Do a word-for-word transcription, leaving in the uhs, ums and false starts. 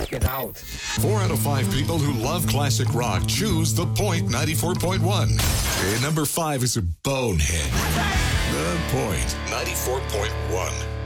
Check it out. Four out of five people who love classic rock choose The Point ninety-four point one. And number five is a bonehead. The Point ninety-four point one.